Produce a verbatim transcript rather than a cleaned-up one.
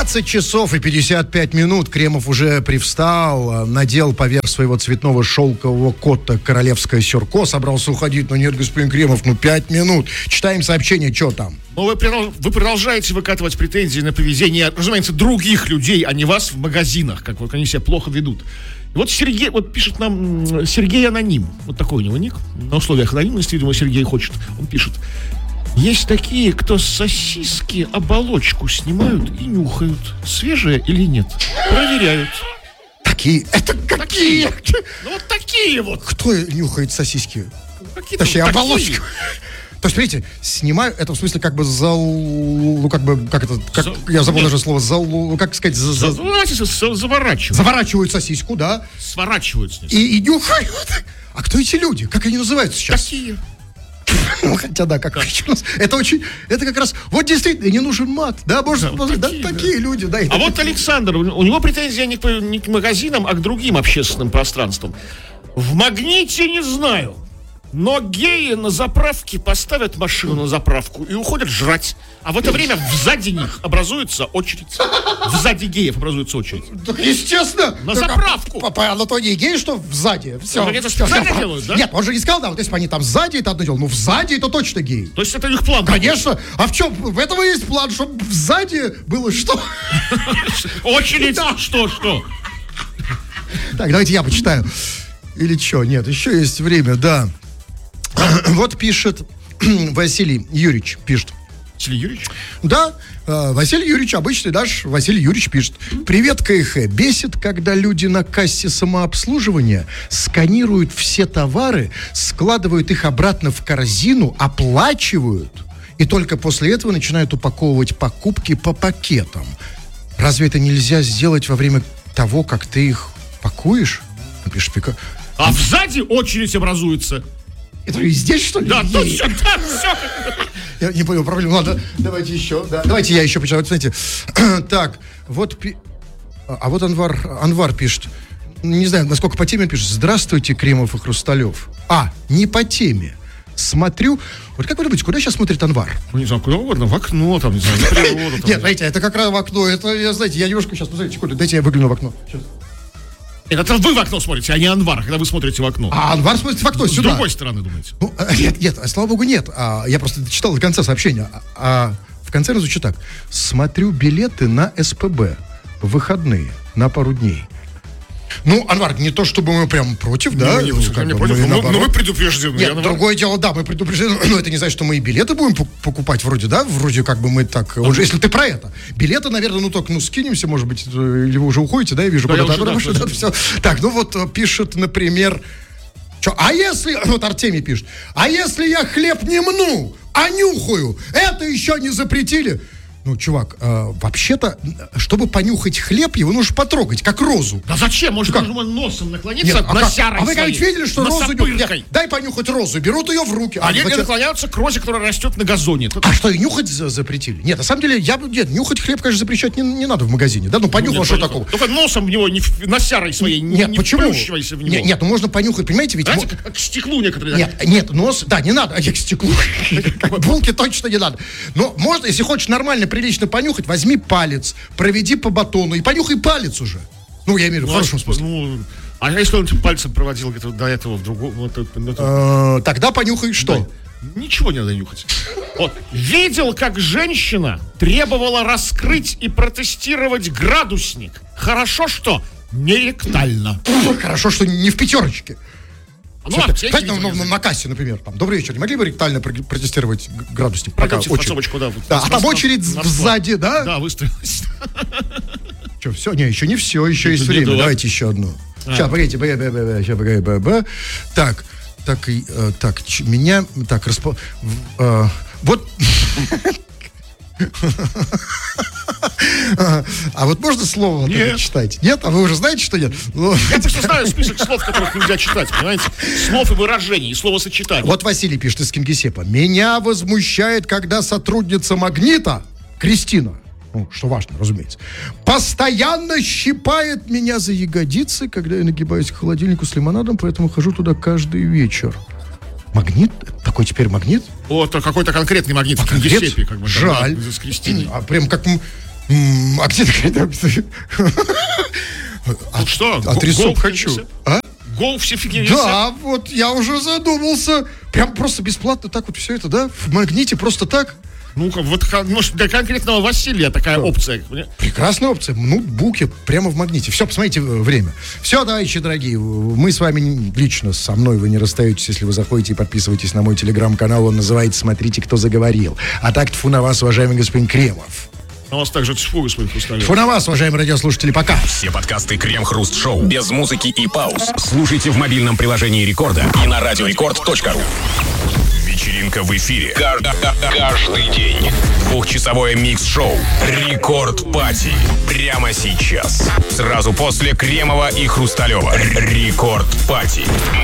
двадцать часов и пятьдесят пять минут. Кремов уже привстал, надел поверх своего цветного шелкового кота королевское сюрко, собрался уходить. Но нет, господин Кремов, ну пять минут. Читаем сообщение, что там? Но вы, вы продолжаете выкатывать претензии на поведение, разумеется, других людей, а не вас в магазинах, как вот они себя плохо ведут. Вот Сергей, вот пишет нам Сергей Аноним, вот такой у него ник, на условиях анонимности, видимо, Сергей хочет, он пишет: есть такие, кто с сосиски оболочку снимают и нюхают, свежая или нет, проверяют. Такие, это какие? Такие. Ну вот такие вот. Кто нюхает сосиски? Какие-то Точнее, вот оболочку. То есть, смотрите, снимаю, это в смысле как бы зал, ну как бы, как это, как, за, я забыл нет. даже слово, зал, ну как сказать, за, за, за, заворачивают. Заворачивают сосиску, да. Сворачивают с ней. И, и нюхают. А кто эти люди? Как они называются сейчас? Такие. Ну, хотя, да, как да. Это очень, это как раз, вот действительно, не нужен мат, да, может, да, может, такие, да, такие да. люди, да. А это, вот такие. Александр, у него претензия не к, не к магазинам, а к другим общественным пространствам. В Магните не знаю, но геи на заправке поставят машину на заправку и уходят жрать. А в это время сзади них образуется очередь. Сзади геев образуется очередь. Так, естественно. На заправку. По, по Анатолии гей, что сзади. Все. Ну, это специально делают, да? Нет, он же не сказал, да, вот если бы они там сзади, это одно дело. Ну, сзади это точно гей. То есть это их план? Конечно. А в чем? В этом и есть план, чтобы сзади было что? Очередь? Что, что? Так, давайте я почитаю. Или что? Нет, еще есть время, да. Вот пишет Василий Юрьевич, пишет. Василий Юрьевич? Да, Василий Юрьевич, обычный наш Василий Юрьевич пишет. Привет, КХ. Бесит, когда люди на кассе самообслуживания сканируют все товары, складывают их обратно в корзину, оплачивают, и только после этого начинают упаковывать покупки по пакетам. Разве это нельзя сделать во время того, как ты их пакуешь? Напишет Пика. А сзади очередь образуется. Это и здесь, что ли? Да, тут все, да, все. Я не понял проблему. Ладно, давайте еще. Да. Давайте я еще почитаю. Вот смотрите. Так, вот... Пи... А вот Анвар, Анвар пишет. Не знаю, насколько по теме он пишет. Здравствуйте, Кремов и Хрусталев. А, не по теме. Смотрю... Вот как вы думаете, куда сейчас смотрит Анвар? Ну, не знаю, куда угодно. В окно, там, не знаю, на природу. Нет, знаете, это как раз в окно. Это, знаете, я немножко сейчас... Посмотрите, секунду, дайте я выгляну в окно. Сейчас. Нет, это вы в окно смотрите, а не Анвар, когда вы смотрите в окно. А Анвар смотрит в окно, с сюда. С другой стороны, думаете? Ну, нет, нет, слава богу, нет. А, я просто читал до конца сообщения. А, а в конце разучу так. Смотрю билеты на СПБ в выходные на пару дней. Ну, Анвар, не то чтобы мы прям против, ну, да? Не, ну, не против, мы, но, но мы предупреждены. Нет, другое дело, да, мы предупреждены. Но это не значит, что мы и билеты будем покупать вроде, да? Вроде как бы мы так... Уже, если ты про это. Билеты, наверное, ну только, ну, скинемся, может быть, или вы уже уходите, да? Я вижу, да, куда-то. я уже, да, да, все. Так, ну вот пишет, например... Что, а если... Вот Артемий пишет. А если я хлеб не мну, а нюхаю, это еще не запретили? Ну, чувак, э, вообще-то, чтобы понюхать хлеб, его нужно потрогать, как розу. Да зачем? Может, как? нужно носом наклониться, Нет, а нося как? А вы когда-нибудь видели, что розу... Нет, дай понюхать розу, берут ее в руки. Они а не наклоняются к розе, которая растет на газоне. А что, и нюхать запретили? Нет, на самом деле, я нет, нюхать хлеб, конечно, запрещать не, не надо в магазине. Да, ну понюхал, что такого. Только носом в него, не носярой своей, нет, не почему? вплющивайся в него. Нет, нет, ну можно понюхать, понимаете, ведь... Знаете, как к стеклу некоторые... Нет, нет, нос, да, не надо, а я к стеклу. Булки точно не надо. Но можно, если хочешь нормально, прилично понюхать, возьми палец, проведи по батону и понюхай палец уже. Ну, я имею в виду, в хорошем смысле. Ну, а если он пальцем проводил где-то до этого в другом... Тогда понюхай что? Ничего не надо нюхать. Вот. Видел, как женщина требовала раскрыть и протестировать градусник. Хорошо, что не ректально. Хорошо, что не в пятерочке. Ну, аптеки, на, на, на кассе, например, там, добрый вечер, не могли бы ректально протестировать градусник? Пока очередь. Да, да, а там очередь сзади, да? Да, выстроилась. Что, все? Не, еще не все, еще есть время. Давай. Давайте еще одну. А. Сейчас, погодите, сейчас, погодите, так, так, так, меня, так, распо... Вот... А вот можно слово читать? Нет? А вы уже знаете, что нет? Я просто знаю список слов, которых нельзя читать, понимаете? Слов и выражений, и словосочетаний. Вот Василий пишет из Кингисеппа. Меня возмущает, когда сотрудница Магнита, Кристина, ну, что важно, разумеется, постоянно щипает меня за ягодицы, когда я нагибаюсь к холодильнику с лимонадом, поэтому хожу туда каждый вечер. Магнит? Такой теперь магнит? Вот какой-то конкретный магнит в Кингисеппе, как бы. Жаль. С Кристиной. А прям как... М, А где такая... Ну что, Адресок хочу. А? Гол все фигни. Да, вот я уже задумался. Прям просто бесплатно так вот все это, да? В магните просто так. Ну-ка, вот может, для конкретного Василия такая опция. Прекрасная опция. Ноутбуки прямо в магните. Все, посмотрите время. Все, товарищи дорогие, мы с вами лично, со мной вы не расстаетесь, если вы заходите и подписываетесь на мой телеграм-канал. Он называется «Смотрите, кто заговорил». А так, тьфу на вас, уважаемый господин Кремов. На вас также тьфу, господин Хрусталев. Тьфу на вас, уважаемые радиослушатели, пока. Все подкасты Крем-Хруст-Шоу без музыки и пауз слушайте в мобильном приложении Рекорда и на радиорекорд точка ру. Вечеринка в эфире. Каждый день. Двухчасовое микс-шоу «Рекорд Пати». Прямо сейчас. Сразу после Кремова и Хрусталева. «Рекорд Пати».